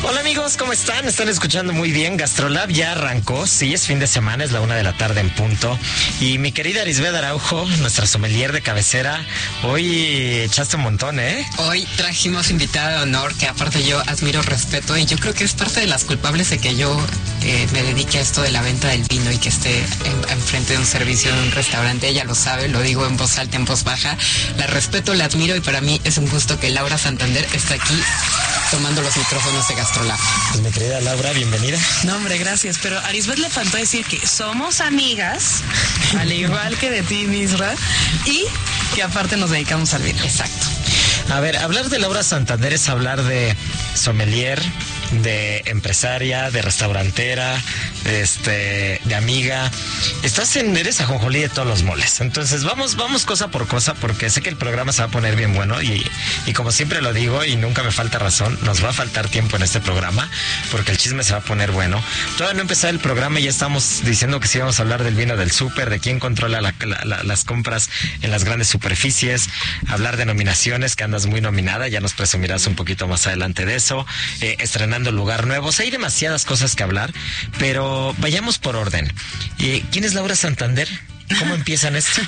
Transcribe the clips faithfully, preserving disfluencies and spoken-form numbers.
Hola amigos, ¿cómo están? Están escuchando muy bien. GastroLab ya arrancó. Sí, es fin de semana, es la una de la tarde en punto. Y mi querida Arisbeth Araujo, nuestra sommelier de cabecera, hoy echaste un montón, ¿eh? Hoy trajimos invitada de honor que aparte yo admiro, respeto y yo creo que es parte de las culpables de que yo eh, me dedique a esto de la venta del vino y que esté en, enfrente de un servicio en un restaurante. Ella lo sabe, lo digo en voz alta, en voz baja. La respeto, la admiro y para mí es un gusto que Laura Santander esté aquí tomando los micrófonos de GastroLab. Pues mi querida Laura, bienvenida. No, hombre, gracias. Pero a Arisbeth le faltó decir que somos amigas, al igual que de ti, Misra, y que aparte nos dedicamos al vino. Exacto. A ver, hablar de Laura Santander es hablar de sommelier, de empresaria, de restaurantera, este, de amiga. Estás en, eres ajonjolí de todos los moles. Entonces vamos, vamos cosa por cosa, porque sé que el programa se va a poner bien bueno y, y como siempre lo digo y nunca me falta razón, nos va a faltar tiempo en este programa porque el chisme se va a poner bueno. Todavía no empezó el programa y ya estamos diciendo que sí vamos a hablar del vino del súper, de quién controla la, la, la, las compras en las grandes superficies, hablar de nominaciones, que andas muy nominada, ya nos presumirás un poquito más adelante de eso, eh, estrenando lugar nuevo. O sea, hay demasiadas cosas que hablar, pero vayamos por orden. Eh, ¿Quién es Laura Santander? ¿Cómo empiezan esto?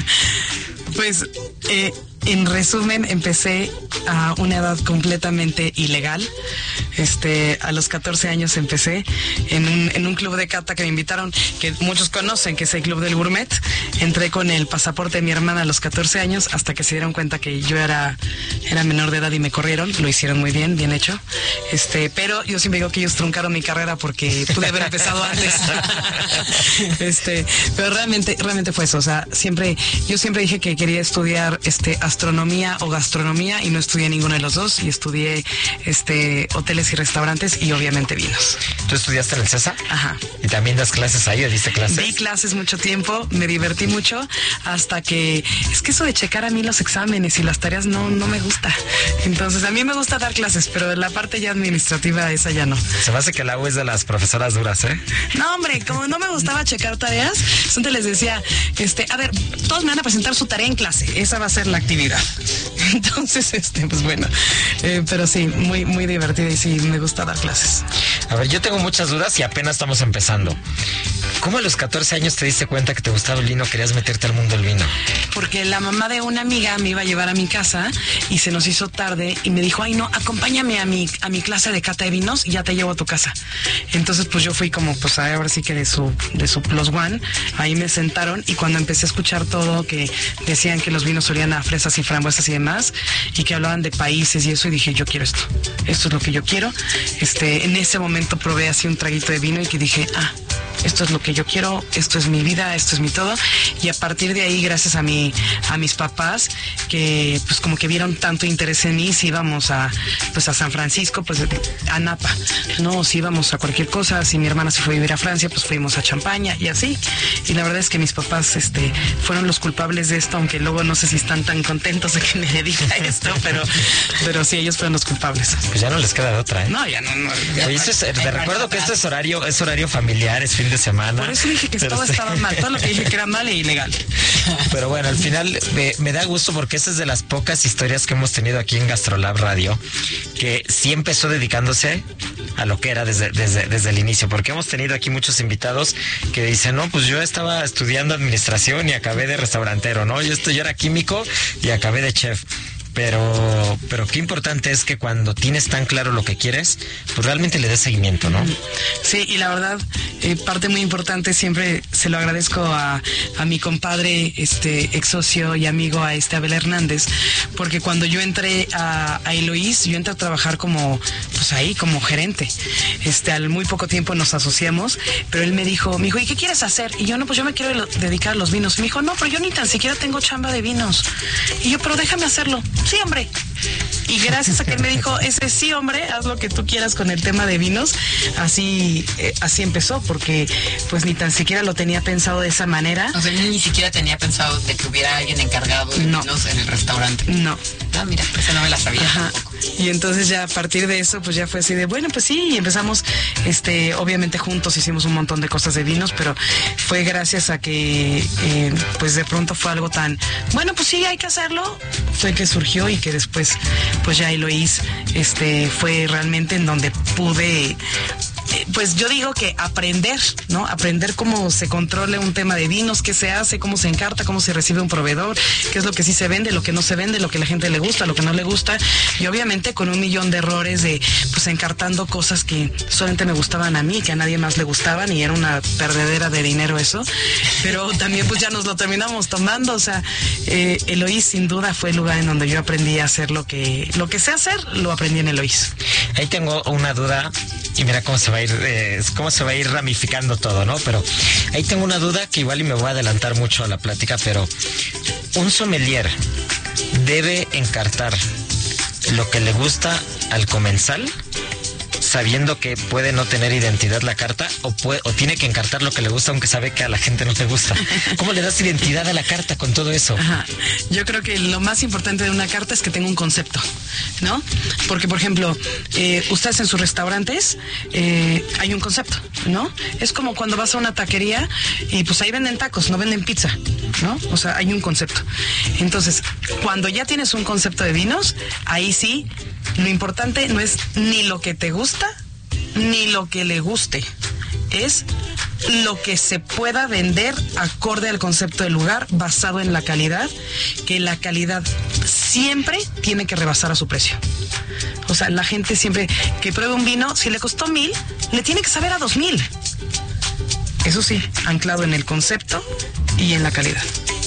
Pues, eh, en resumen, empecé a una edad completamente ilegal. Este, a los catorce años empecé en un, en un club de cata que me invitaron, que muchos conocen, que es el Club del Gourmet. Entré con el pasaporte de mi hermana a los catorce años hasta que se dieron cuenta que yo era, era menor de edad y me corrieron. Lo hicieron muy bien, bien hecho. Este, pero yo siempre digo que ellos truncaron mi carrera porque pude haber empezado antes. Este, pero realmente, realmente fue eso. O sea, siempre, yo siempre dije que quería estudiar este astronomía o gastronomía y no estudié ninguno de los dos y estudié este hoteles y restaurantes y obviamente vinos. ¿Tú estudiaste en el CESA? Ajá. ¿Y también das clases ahí o diste clases? Di clases mucho tiempo, me divertí mucho hasta que es que eso de checar a mí los exámenes y las tareas no, no me gusta. Entonces a mí me gusta dar clases, pero la parte ya administrativa esa ya no. Se me hace que la U es de las profesoras duras, ¿eh? No, hombre, como no me gustaba checar tareas, entonces les decía, este, a ver, todos me van a presentar su tarea en clase, esa va a ser la actividad. Entonces, este, pues bueno, eh, pero sí, muy, muy divertida y sí, me gusta dar clases. A ver, yo tengo muchas dudas y apenas estamos empezando. ¿Cómo a los catorce años te diste cuenta que te gustaba el vino, querías meterte al mundo del vino? Porque la mamá de una amiga me iba a llevar a mi casa y se nos hizo tarde y me dijo, ay no, acompáñame a mi, a mi clase de cata de vinos y ya te llevo a tu casa. Entonces pues yo fui como, pues ahora sí que de su, de su plus one, ahí me sentaron y cuando empecé a escuchar todo, que decían que los vinos olían a fresas y frambuesas y demás, y que hablaban de países y eso, y dije, yo quiero esto, esto es lo que yo quiero. Este, en ese momento probé así un traguito de vino y que dije, ah, esto es lo que yo quiero, esto es mi vida, esto es mi todo. Y a partir de ahí, gracias a mi, a mis papás, que pues como que vieron tanto interés en mí, si íbamos a, pues a San Francisco, pues a Napa, no, si íbamos a cualquier cosa, si mi hermana se fue a vivir a Francia, pues fuimos a Champaña y así. Y la verdad es que mis papás, este, fueron los culpables de esto, aunque luego no sé si están tan contentos de que me dedique a esto, pero, pero sí, ellos fueron los culpables. Pues ya no les queda de otra, ¿eh? No, ya no, no. Ya Oye, esto es, te recuerdo que esto es horario, es horario familiar, es fin de semana. Por eso dije que todo sí. estaba mal, todo lo que dije que era mal e ilegal. Pero bueno, al final me, me da gusto porque esta es de las pocas historias que hemos tenido aquí en GastroLab Radio, que sí empezó dedicándose a lo que era desde, desde, desde el inicio, porque hemos tenido aquí muchos invitados que dicen, no, pues yo estaba estudiando administración y acabé de restaurantero, ¿no? Yo, estoy, yo era químico y acabé de chef. Pero, pero qué importante es que cuando tienes tan claro lo que quieres, pues realmente le des seguimiento, ¿no? Sí, y la verdad, eh, parte muy importante, siempre se lo agradezco a, a mi compadre, este ex socio y amigo, a este Abel Hernández, porque cuando yo entré a, a Eloís, yo entré a trabajar como, pues ahí, como gerente. Este, al muy poco tiempo nos asociamos, pero él me dijo, me dijo, ¿y qué quieres hacer? Y yo, no, pues yo me quiero dedicar a los vinos. Y me dijo, no, pero yo ni tan siquiera tengo chamba de vinos. Y yo, pero déjame hacerlo. Sí, hombre. Y gracias a que él me dijo, ese sí, hombre, haz lo que tú quieras con el tema de vinos, así, eh, así empezó, porque pues ni tan siquiera lo tenía pensado de esa manera. O sea, ni siquiera tenía pensado de que hubiera alguien encargado de no. vinos en el restaurante. No. Ah, mira, esa no me la sabía. Ajá. Y entonces ya a partir de eso, pues ya fue así de, bueno, pues sí, y empezamos, este, obviamente juntos hicimos un montón de cosas de vinos, pero fue gracias a que, eh, pues de pronto fue algo tan, bueno, pues sí, hay que hacerlo, fue que surgió y que después, pues ya Eloís, este, fue realmente en donde pude, pues yo digo que aprender, ¿no? Aprender cómo se controla un tema de vinos, qué se hace, cómo se encarta, cómo se recibe un proveedor, qué es lo que sí se vende, lo que no se vende, lo que a la gente le gusta, lo que no le gusta, y obviamente con un millón de errores de, pues encartando cosas que solamente me gustaban a mí, que a nadie más le gustaban, y era una perdedera de dinero eso, pero también pues ya nos lo terminamos tomando, o sea, eh, Eloís sin duda fue el lugar en donde yo aprendí a hacer lo que, lo que sé hacer, lo aprendí en Eloís. Ahí tengo una duda, y mira cómo se va a ir, eh, cómo se va a ir ramificando todo, ¿no? Pero ahí tengo una duda que igual y me voy a adelantar mucho a la plática, pero un sommelier debe encartar lo que le gusta al comensal, sabiendo que puede no tener identidad la carta, o puede, o tiene que encartar lo que le gusta aunque sabe que a la gente no le gusta. ¿Cómo le das identidad a la carta con todo eso? Ajá. Yo creo que lo más importante de una carta es que tenga un concepto, ¿no? Porque, por ejemplo, eh, ustedes en sus restaurantes eh, hay un concepto, ¿no? Es como cuando vas a una taquería y pues ahí venden tacos, no venden pizza, ¿no? O sea, hay un concepto. Entonces, cuando ya tienes un concepto de vinos, ahí sí, lo importante no es ni lo que te gusta, ni lo que le guste. Es lo que se pueda vender acorde al concepto del lugar, basado en la calidad, que la calidad siempre tiene que rebasar a su precio. O sea, la gente siempre que pruebe un vino, si le costó mil, le tiene que saber a dos mil. Eso sí, anclado en el concepto y en la calidad.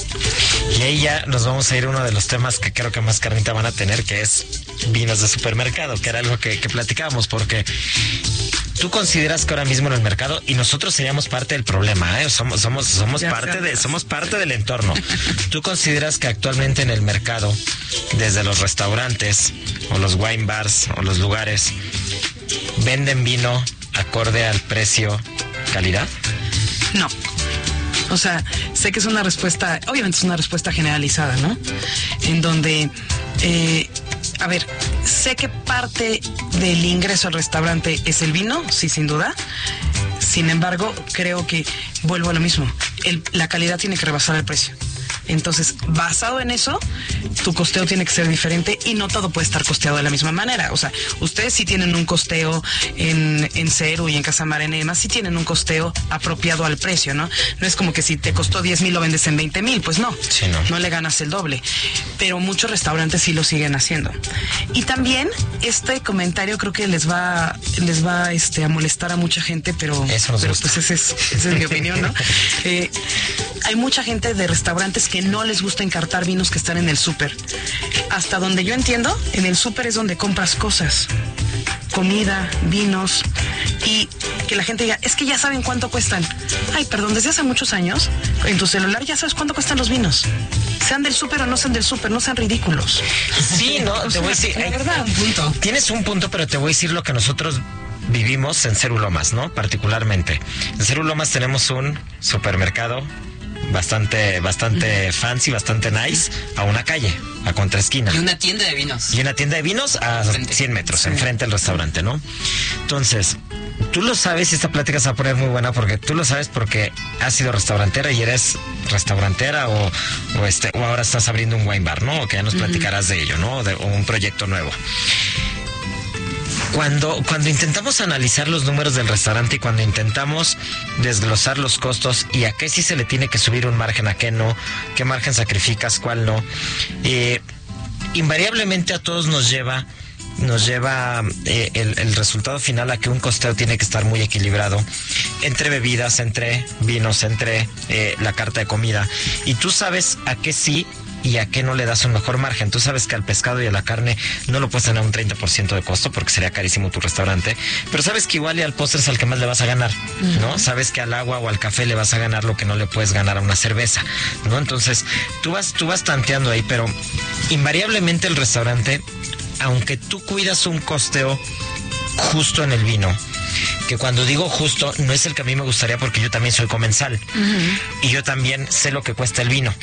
Y ahí ya nos vamos a ir a uno de los temas que creo que más carnita van a tener, que es vinos de supermercado, que era algo que, que platicábamos, porque tú consideras que ahora mismo en el mercado, y nosotros seríamos parte del problema, ¿eh? somos somos somos ya parte sabes. de somos parte del entorno. ¿Tú consideras que actualmente en el mercado, desde los restaurantes o los wine bars o los lugares, venden vino acorde al precio, calidad? No. O sea, sé que es una respuesta, obviamente es una respuesta generalizada, ¿no? En donde, eh, a ver, sé que parte del ingreso al restaurante es el vino, sí, sin duda. Sin embargo, creo que vuelvo a lo mismo. El, la calidad tiene que rebasar el precio. Entonces, basado en eso, tu costeo tiene que ser diferente y no todo puede estar costeado de la misma manera. O sea, ustedes sí tienen un costeo en, en Ceru y en Casa Marena y demás, sí tienen un costeo apropiado al precio, ¿no? No es como que si te costó diez mil lo vendes en veinte mil, pues no, sí, no. no le ganas el doble. Pero muchos restaurantes sí lo siguen haciendo. Y también este comentario creo que les va, les va este, a molestar a mucha gente, pero, Eso nos pero gusta. pues esa es, esa es mi opinión, ¿no? Eh, hay mucha gente de restaurantes que no les gusta encartar vinos que están en el súper. Hasta donde yo entiendo, en el súper es donde compras cosas, comida, vinos, y que la gente diga, es que ya saben cuánto cuestan. Ay, perdón, desde hace muchos años, en tu celular ya sabes cuánto cuestan los vinos. Sean del súper o no sean del súper, no sean ridículos. Sí, no, te voy a decir, la hay- verdad, un punto. tienes un punto, pero te voy a decir lo que nosotros vivimos en Ceru Lomas, ¿no? Particularmente. En Ceru Lomas tenemos un supermercado bastante, bastante fancy, bastante nice, a una calle, a contraesquina. Y una tienda de vinos. Y una tienda de vinos a Enfrente. cien metros, Sí. enfrente del restaurante, ¿no? Entonces, tú lo sabes, y esta plática se va a poner muy buena porque tú lo sabes porque has sido restaurantera y eres restaurantera o, o este o ahora estás abriendo un wine bar, ¿no? O que ya nos platicarás de ello, ¿no? De, o un proyecto nuevo. Cuando, cuando intentamos analizar los números del restaurante y cuando intentamos desglosar los costos y a qué sí se le tiene que subir un margen, a qué no, qué margen sacrificas, cuál no, eh, invariablemente a todos nos lleva nos lleva eh, el, el resultado final a que un costeo tiene que estar muy equilibrado entre bebidas, entre vinos, entre eh, la carta de comida, y tú sabes a qué sí y a qué no le das un mejor margen. Tú sabes que al pescado y a la carne no lo puedes tener a un treinta por ciento de costo porque sería carísimo tu restaurante, pero sabes que igual y al postre es al que más le vas a ganar, ¿no? Sabes que al agua o al café le vas a ganar lo que no le puedes ganar a una cerveza, ¿no? Entonces, tú vas, tú vas tanteando ahí, pero invariablemente el restaurante, aunque tú cuidas un costeo justo en el vino, que cuando digo justo no es el que a mí me gustaría porque yo también soy comensal, uh-huh. y yo también sé lo que cuesta el vino,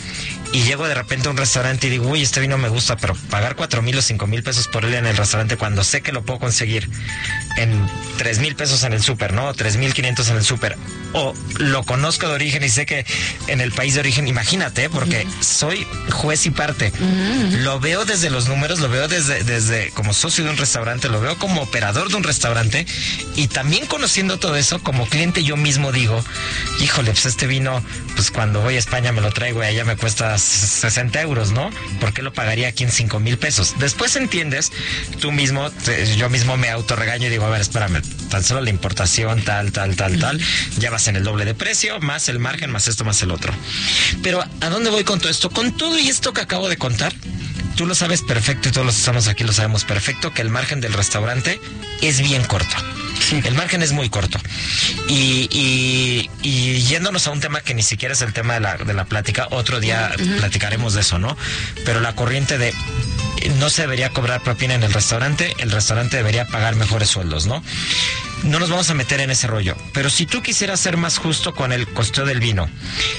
y llego de repente a un restaurante y digo, uy, este vino me gusta, pero pagar cuatro mil o cinco mil pesos por él en el restaurante cuando sé que lo puedo conseguir en tres mil pesos en el súper, ¿no? tres mil quinientos en el súper. O lo conozco de origen y sé que en el país de origen, imagínate, porque uh-huh. soy juez y parte. Uh-huh. Lo veo desde los números, lo veo desde, desde como socio de un restaurante, lo veo como operador de un restaurante, y también conociendo todo eso, como cliente yo mismo digo, híjole, pues este vino, pues cuando voy a España me lo traigo y allá me cuesta sesenta euros, ¿no? ¿Por qué lo pagaría aquí en cinco mil pesos? Después entiendes, tú mismo, te, yo mismo me autorregaño y digo, a ver, espérame, tan solo la importación, tal, tal, tal, uh-huh. tal, ya vas en el doble de precio, más el margen, más esto, más el otro. Pero, ¿a dónde voy con todo esto? Con todo y esto que acabo de contar, tú lo sabes perfecto y todos los que estamos aquí lo sabemos perfecto, que el margen del restaurante es bien corto. Sí. El margen es muy corto. Y, y, y yéndonos a un tema que ni siquiera es el tema de la, de la plática, otro día uh-huh. platicaremos de eso, ¿no? Pero la corriente de no se debería cobrar propina en el restaurante, el restaurante debería pagar mejores sueldos, ¿no? No nos vamos a meter en ese rollo. Pero si tú quisieras ser más justo con el costeo del vino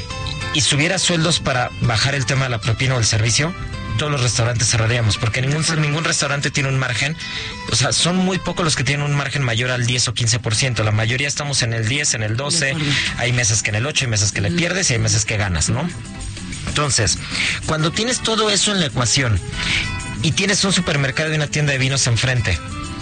y subieras sueldos para bajar el tema de la propina o el servicio, todos los restaurantes cerraríamos, porque ningún, ningún restaurante tiene un margen, o sea, son muy pocos los que tienen un margen mayor al diez o quince por ciento, la mayoría estamos en el diez, en el doce, hay meses que en el ocho, hay meses que le pierdes y hay meses que ganas, ¿no? Entonces, cuando tienes todo eso en la ecuación y tienes un supermercado y una tienda de vinos enfrente,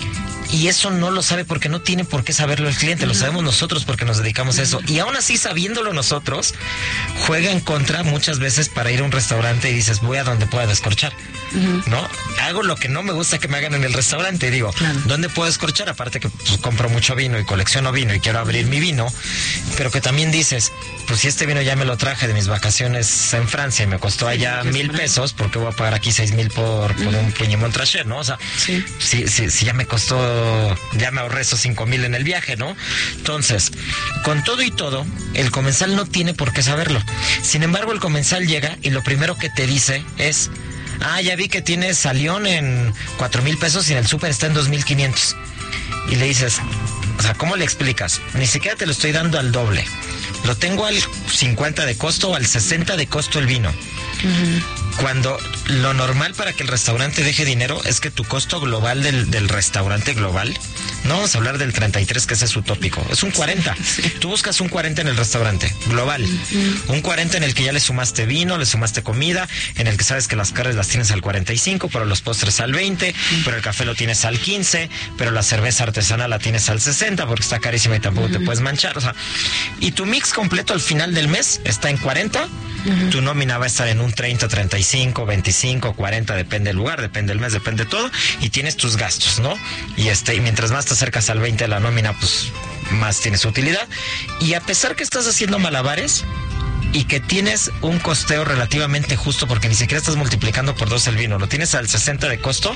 y eso no lo sabe porque no tiene por qué saberlo el cliente, lo sabemos nosotros porque nos dedicamos a eso. Y aún así, sabiéndolo nosotros, juega en contra muchas veces para ir a un restaurante y dices, voy a donde pueda descorchar, uh-huh. ¿no? Hago lo que no me gusta que me hagan en el restaurante y digo, claro. ¿dónde puedo descorchar? Aparte que pues, compro mucho vino y colecciono vino y quiero abrir mi vino, pero que también dices, pues si este vino ya me lo traje de mis vacaciones en Francia y me costó allá sí, mil pesos, ¿por qué voy a pagar aquí seis mil por, por uh-huh. un Puigdemont Trachet, ¿no? O sea, sí. si, si, si ya me costó, ya me ahorré esos cinco mil en el viaje, ¿no? Entonces, con todo y todo, el comensal no tiene por qué saberlo. Sin embargo, el comensal llega y lo primero que te dice es, ah, ya vi que tienes Salión en cuatro mil pesos y en el súper está en dos mil quinientos. Y le dices, o sea, ¿cómo le explicas? Ni siquiera te lo estoy dando al doble. Lo tengo al cincuenta de costo o al sesenta de costo el vino. Uh-huh. Cuando lo normal para que el restaurante deje dinero es que tu costo global del, del restaurante global, no vamos a hablar del treinta y tres, que ese es utópico, es un cuarenta. Sí, sí. Tú buscas un cuarenta en el restaurante global, uh-huh. un cuarenta en el que ya le sumaste vino, le sumaste comida, en el que sabes que las carnes las tienes al cuarenta y cinco, pero los postres al veinte, uh-huh. pero el café lo tienes al quince, pero la cerveza artesanal la tienes al sesenta porque está carísima y tampoco uh-huh. te puedes manchar, o sea, y tu mix completo al final del mes está en cuarenta. Uh-huh. Tu nómina va a estar en un treinta, treinta y cinco, veinticinco, cuarenta, depende del lugar, depende del mes, depende de todo, y tienes tus gastos, ¿no? Y este, y mientras más te acercas al veinte de la nómina, pues más tienes utilidad. Y a pesar que estás haciendo malabares y que tienes un costeo relativamente justo, porque ni siquiera estás multiplicando por dos el vino, lo tienes al sesenta de costo,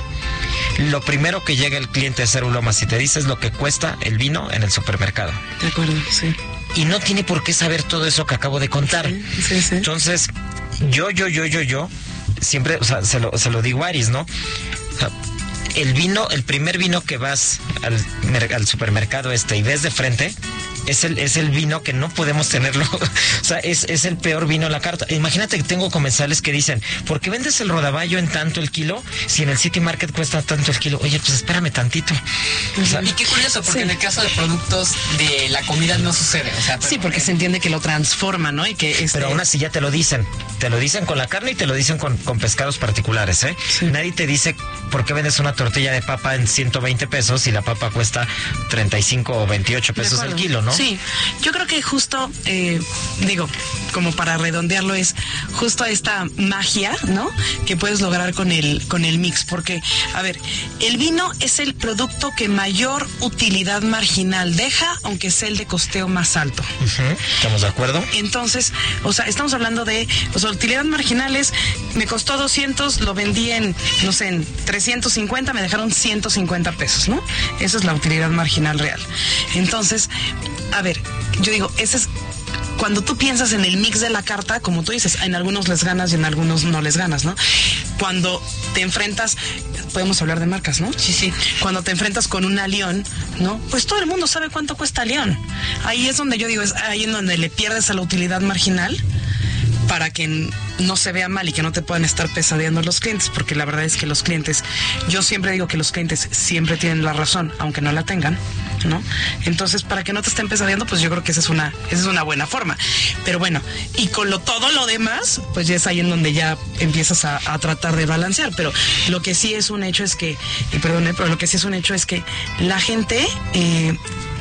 lo primero que llega el cliente de Cerulomas y te dice es lo que cuesta el vino en el supermercado. De acuerdo, sí. Y no tiene por qué saber todo eso que acabo de contar. Sí, sí, sí. Entonces, yo, yo, yo, yo, yo, siempre, o sea, se lo, se lo digo a Aris, ¿no? O sea, el vino, el primer vino que vas al, al supermercado este y ves de frente, es el, es el vino que no podemos tenerlo. O sea, es, es el peor vino en la carta. Imagínate que tengo comensales que dicen, ¿por qué vendes el rodaballo en tanto el kilo si en el City Market cuesta tanto el kilo? Oye, pues espérame tantito. O sea, y qué curioso, porque sí. en el caso de productos de la comida no sucede. O sea, sí, porque se entiende que lo transforma, ¿no? Y que este... Pero aún así ya te lo dicen. Te lo dicen con la carne y te lo dicen con, con pescados particulares, ¿eh? Sí. Nadie te dice por qué vendes una tortilla de papa en ciento veinte pesos y la papa cuesta treinta y cinco o veintiocho pesos el kilo, ¿no? Sí, yo creo que justo, eh, digo, como para redondearlo, es justo esta magia, ¿no? Que puedes lograr con el, con el mix, porque, a ver, el vino es el producto que mayor utilidad marginal deja, aunque sea el de costeo más alto. Uh-huh. ¿Estamos de acuerdo? Entonces, o sea, estamos hablando de, o sea, utilidad marginal es, me costó doscientos, lo vendí en, no sé, en trescientos cincuenta, me dejaron ciento cincuenta pesos, ¿no? Esa es la utilidad marginal real. Entonces, a ver, yo digo, ese es cuando tú piensas en el mix de la carta, como tú dices, en algunos les ganas y en algunos no les ganas, ¿no? Cuando te enfrentas, podemos hablar de marcas, ¿no? Sí, sí. Cuando te enfrentas con una León, ¿no? Pues todo el mundo sabe cuánto cuesta León. Ahí es donde yo digo, es ahí en donde le pierdes a la utilidad marginal para que no se vea mal y que no te puedan estar pesadeando los clientes, porque la verdad es que los clientes, yo siempre digo que los clientes siempre tienen la razón, aunque no la tengan, ¿no? Entonces, para que no te estén pesadeando, pues yo creo que esa es una, esa es una buena forma. Pero bueno, y con lo, todo lo demás, pues ya es ahí en donde ya empiezas a, a tratar de balancear. Pero lo que sí es un hecho es que, y perdone, pero lo que sí es un hecho es que la gente... Eh,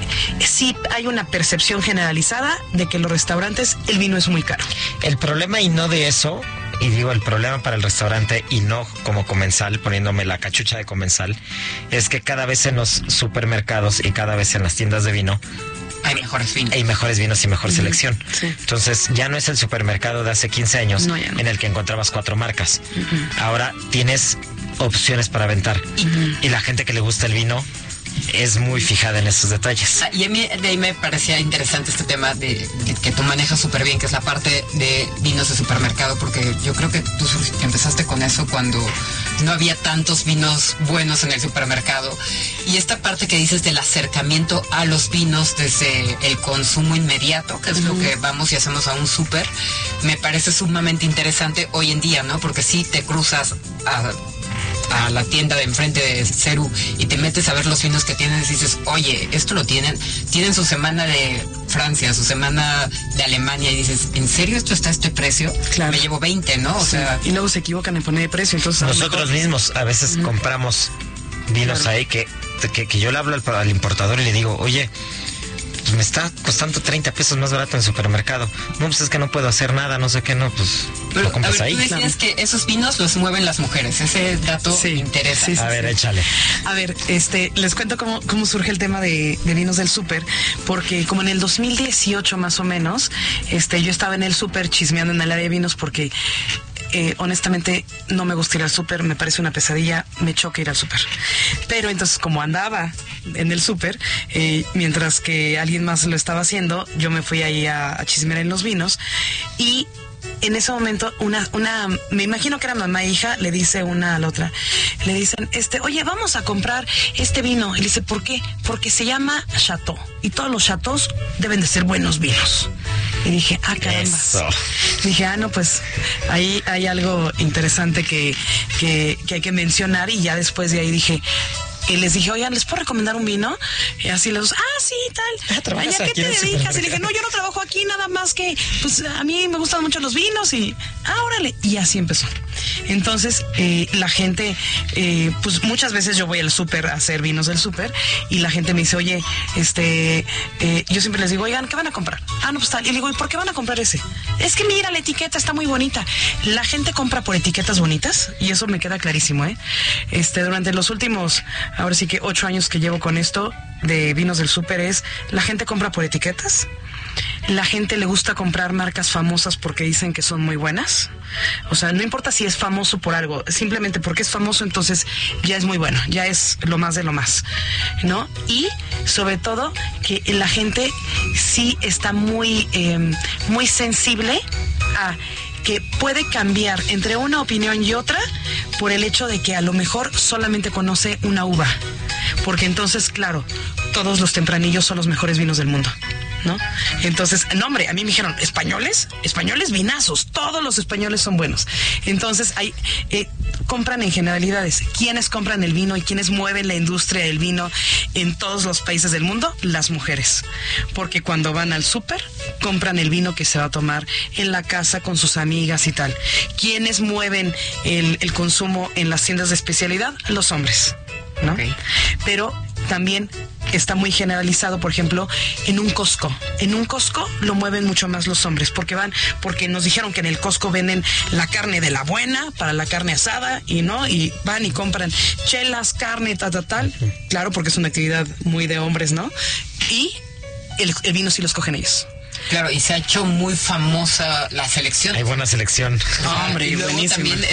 sí hay una percepción generalizada de que en los restaurantes el vino es muy caro. El problema, y no de eso, y digo el problema para el restaurante y no como comensal, poniéndome la cachucha de comensal, es que cada vez en los supermercados y cada vez en las tiendas de vino hay mejores vinos. Hay mejores vinos y mejor uh-huh. selección. Sí. Entonces ya no es el supermercado de hace quince años no, no. en el que encontrabas cuatro marcas. Uh-huh. Ahora tienes opciones para aventar. Uh-huh. Y la gente que le gusta el vino es muy fijada en esos detalles. Y a mí de ahí me parecía interesante este tema de, de que tú manejas súper bien, que es la parte de vinos de supermercado, porque yo creo que tú empezaste con eso cuando no había tantos vinos buenos en el supermercado. Y esta parte que dices del acercamiento a los vinos desde el consumo inmediato, que es uh-huh. lo que vamos y hacemos a un súper, me parece sumamente interesante hoy en día, ¿no? Porque si te cruzas a... a la tienda de enfrente de Ceru y te metes a ver los vinos que tienen y dices, oye, esto lo tienen, tienen su semana de Francia, su semana de Alemania, y dices, ¿en serio esto está a este precio? Claro. Me llevo veinte, ¿no? O sí. sea, y luego se equivocan en poner de precio, entonces nosotros mejor... mismos a veces uh-huh. compramos vinos claro. ahí que, que, que yo le hablo al, al importador y le digo, oye, pues me está costando treinta pesos más barato en el supermercado. No, pues es que no puedo hacer nada, no sé qué, no, pues pero, lo compras a ver, ahí. Tú decías claro. que esos vinos los mueven las mujeres. Ese dato sí, interesa. Sí, sí, a ver, sí. échale. A ver, este, les cuento cómo, cómo surge el tema de, de vinos del súper, porque como en el dos mil dieciocho más o menos, este, yo estaba en el súper chismeando en el área de vinos porque... Eh, honestamente no me gusta ir al súper, me parece una pesadilla, me choca ir al súper. Pero entonces como andaba en el súper, eh, mientras que alguien más lo estaba haciendo, yo me fui ahí a, a chismear en los vinos y en ese momento una, una, me imagino que era mamá e hija, le dice una a la otra, le dicen, este, oye, vamos a comprar este vino. Y le dice, ¿por qué? Porque se llama Chateau y todos los chateaux deben de ser buenos vinos. Y dije, ah, caramba. Eso. Dije, ah, no, pues ahí hay algo interesante que, que, que hay que mencionar. Y ya después de ahí dije, y les dije, oigan, ¿les puedo recomendar un vino? Y así les, ah, sí, tal. Ah, Ay, ¿a qué te dedicas? Y le dije, no, yo no trabajo aquí, nada más que, pues a mí me gustan mucho los vinos y, ah, órale. Y así empezó. Entonces, eh, la gente, eh, pues muchas veces yo voy al súper a hacer vinos del súper y la gente me dice, oye, este, eh, yo siempre les digo, oigan, ¿qué van a comprar? Ah, no, pues tal. Y le digo, ¿y por qué van a comprar ese? Es que mira, la etiqueta está muy bonita. La gente compra por etiquetas bonitas y eso me queda clarísimo, ¿eh? Este, durante los últimos... ahora sí que ocho años que llevo con esto de vinos del súper es, la gente compra por etiquetas, la gente le gusta comprar marcas famosas porque dicen que son muy buenas, o sea, no importa si es famoso por algo, simplemente porque es famoso entonces ya es muy bueno, ya es lo más de lo más, ¿no? Y sobre todo que la gente sí está muy, eh, muy sensible a... que puede cambiar entre una opinión y otra por el hecho de que a lo mejor solamente conoce una uva. Porque entonces, claro, todos los tempranillos son los mejores vinos del mundo, ¿no? Entonces, no, hombre, a mí me dijeron, ¿españoles? Españoles vinazos, todos los españoles son buenos. Entonces, hay, eh, compran en generalidades. ¿Quiénes compran el vino y quiénes mueven la industria del vino en todos los países del mundo? Las mujeres. Porque cuando van al súper, compran el vino que se va a tomar en la casa con sus amigas y tal. ¿Quiénes mueven el, el consumo en las tiendas de especialidad? Los hombres, ¿no? Okay. Pero también está muy generalizado, por ejemplo, en un Costco. En un Costco lo mueven mucho más los hombres, porque van, porque nos dijeron que en el Costco venden la carne de la buena para la carne asada, y no, y van y compran chelas, carne, tal, tal, tal. Claro, porque es una actividad muy de hombres, ¿no? Y el, el vino sí lo escogen ellos. Claro, y se ha hecho muy famosa la selección. Hay buena selección. Oh, hombre, y luego buenísima. También